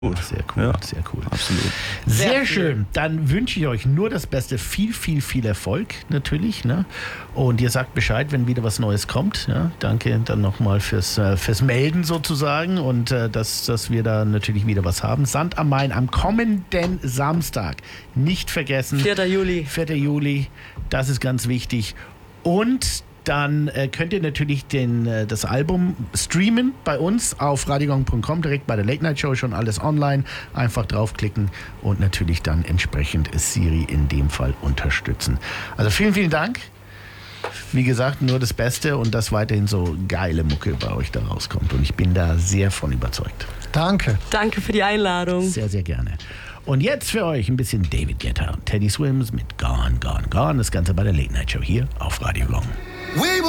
Sehr cool, Ja, sehr cool. absolut. Sehr schön. Dann wünsche ich euch nur das Beste. Viel, viel, viel Erfolg natürlich. Ne? Und ihr sagt Bescheid, wenn wieder was Neues kommt. Ja? Danke dann nochmal fürs Melden sozusagen und dass wir da natürlich wieder was haben. Sand am Main am kommenden Samstag. Nicht vergessen. 4. Juli. 4. Juli. Das ist ganz wichtig. Und dann könnt ihr natürlich das Album streamen bei uns auf radiogong.com, direkt bei der Late Night Show, schon alles online. Einfach draufklicken und natürlich dann entsprechend Siri in dem Fall unterstützen. Also vielen, vielen Dank. Wie gesagt, nur das Beste und dass weiterhin so geile Mucke bei euch da rauskommt. Und ich bin da sehr von überzeugt. Danke. Danke für die Einladung. Sehr, sehr gerne. Und jetzt für euch ein bisschen David Guetta und Teddy Swims mit Gone, Gone, Gone. Das Ganze bei der Late Night Show hier auf Radio Gong. We will